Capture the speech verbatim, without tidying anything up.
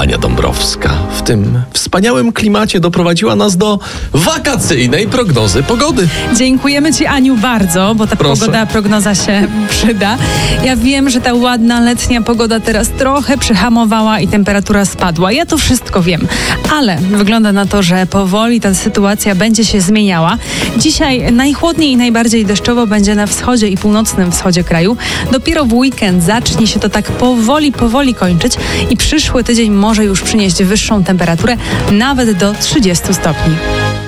Ania Dąbrowska w tym wspaniałym klimacie doprowadziła nas do wakacyjnej prognozy pogody. Dziękujemy Ci, Aniu, bardzo, bo ta Proszę. pogoda, prognoza się przyda. Ja wiem, że ta ładna letnia pogoda teraz trochę przyhamowała i temperatura spadła. Ja to wszystko wiem, ale wygląda na to, że powoli ta sytuacja będzie się zmieniała. Dzisiaj najchłodniej i najbardziej deszczowo będzie na wschodzie i północnym wschodzie kraju. Dopiero w weekend zacznie się to tak powoli, powoli kończyć i przyszły tydzień może już przynieść wyższą temperaturę, nawet do trzydziestu stopni.